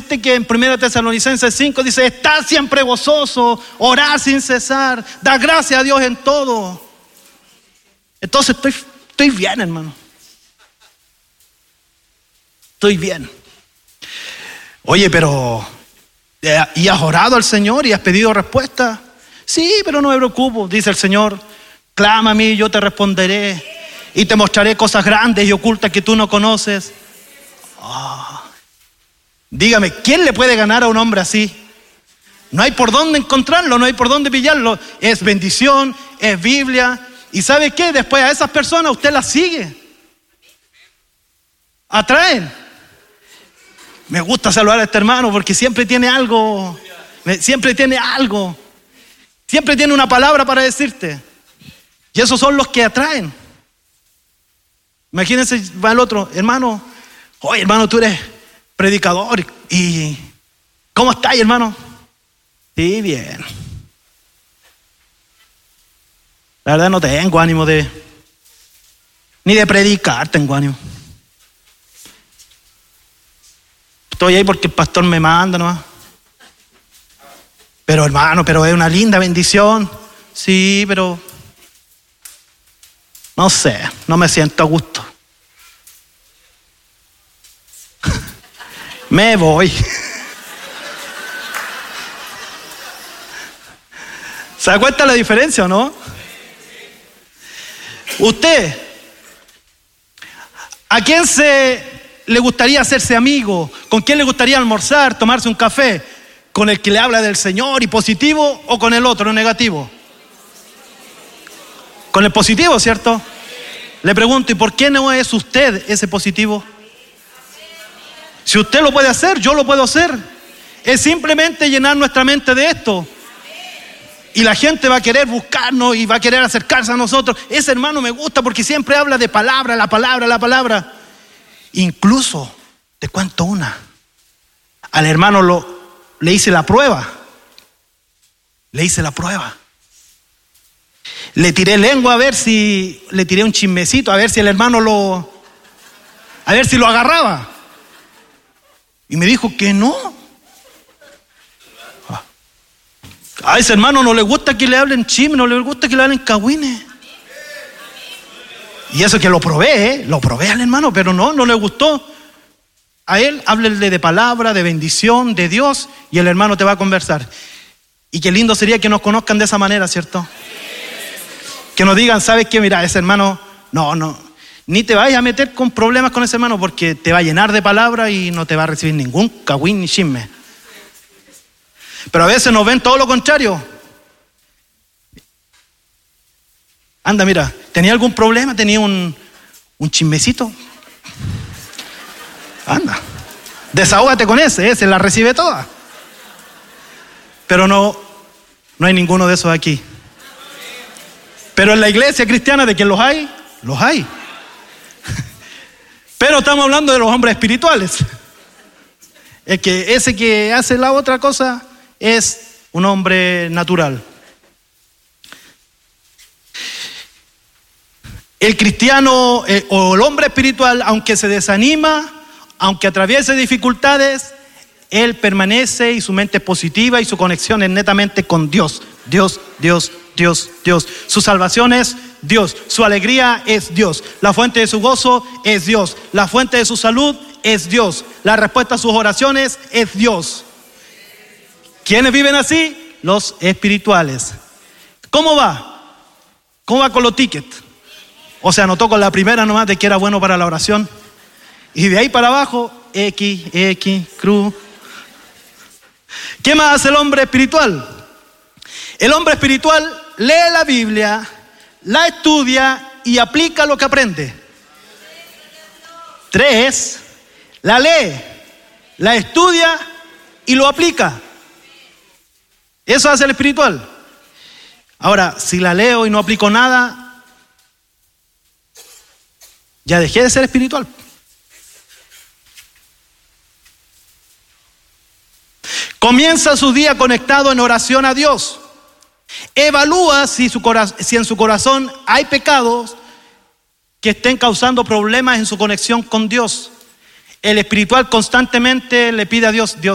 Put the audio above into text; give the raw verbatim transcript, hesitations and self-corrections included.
decirte que en primera Tesalonicenses cinco dice: estad siempre gozoso, orad sin cesar, da gracias a Dios en todo. Entonces estoy, estoy bien, hermano. Estoy bien. Oye, pero ¿y has orado al Señor y has pedido respuesta? Sí, pero no me preocupo, dice el Señor. Clama a mí y yo te responderé y te mostraré cosas grandes y ocultas que tú no conoces. Oh. Dígame, ¿quién le puede ganar a un hombre así? No hay por dónde encontrarlo, no hay por dónde pillarlo. Es bendición, es Biblia. ¿Y sabe qué? Después a esas personas usted las sigue. Atraen. Me gusta saludar a este hermano porque siempre tiene algo, siempre tiene algo, siempre tiene una palabra para decirte. Y esos son los que atraen. Imagínense, va el otro, hermano, oye hermano, tú eres predicador y ¿cómo estás, hermano? Sí, bien. La verdad no tengo ánimo de, ni de predicar tengo ánimo. Estoy ahí porque el pastor me manda nomás. Pero hermano, pero es una linda bendición. Sí, pero no sé, no me siento a gusto. Me voy. ¿Se da cuenta la diferencia o no? Usted, ¿a quién se le gustaría hacerse amigo? ¿Con quién le gustaría almorzar, tomarse un café? ¿Con el que le habla del Señor y positivo o con el otro, negativo? Con el positivo, ¿cierto? Le pregunto, ¿y por qué no es usted ese positivo? Si usted lo puede hacer, yo lo puedo hacer. Es simplemente llenar nuestra mente de esto. Y la gente va a querer buscarnos y va a querer acercarse a nosotros. Ese hermano me gusta porque siempre habla de palabra, la palabra, la palabra. Incluso, te cuento una. Al hermano lo, le hice la prueba. Le hice la prueba. Le tiré lengua a ver si, le tiré un chismecito, a ver si el hermano lo, a ver si lo agarraba. Y me dijo que no. A ese hermano no le gusta que le hablen chisme, no le gusta que le hablen cagüines. Y eso que lo probé, ¿eh? Lo probé al hermano, pero no, no le gustó. A él, háblele de palabra, de bendición, de Dios, y el hermano te va a conversar. Y qué lindo sería que nos conozcan de esa manera, ¿cierto? Que nos digan, ¿sabes qué? Mira, ese hermano, no, no, ni te vayas a meter con problemas con ese hermano porque te va a llenar de palabra y no te va a recibir ningún cagüín ni chisme. Pero a veces nos ven todo lo contrario. Anda, mira, ¿tenía algún problema? ¿Tenía un, un chismecito? Anda, desahógate con ese, ese la recibe toda. Pero no, no hay ninguno de esos aquí. Pero en la iglesia cristiana, ¿de quién los hay? Los hay. Pero estamos hablando de los hombres espirituales. Es que ese que hace la otra cosa es un hombre natural. El cristiano eh, o el hombre espiritual, aunque se desanima, aunque atraviese dificultades, él permanece y su mente es positiva y su conexión es netamente con Dios. Dios, Dios, Dios, Dios. Su salvación es Dios. Su alegría es Dios. La fuente de su gozo es Dios. La fuente de su salud es Dios. La respuesta a sus oraciones es Dios. ¿Quiénes viven así? Los espirituales. ¿Cómo va? ¿Cómo va con los tickets? O sea, anotó con la primera nomás de que era bueno para la oración. Y de ahí para abajo, X, X, cruz. ¿Qué más hace el hombre espiritual? El hombre espiritual lee la Biblia, la estudia y aplica lo que aprende. Tres, la lee, la estudia y lo aplica. Eso hace el espiritual. Ahora, si la leo y no aplico nada, ya dejé de ser espiritual. Comienza su día conectado en oración a Dios. Evalúa si, su cora- si en su corazón hay pecados que estén causando problemas en su conexión con Dios. El espiritual constantemente le pide a Dios, Dios,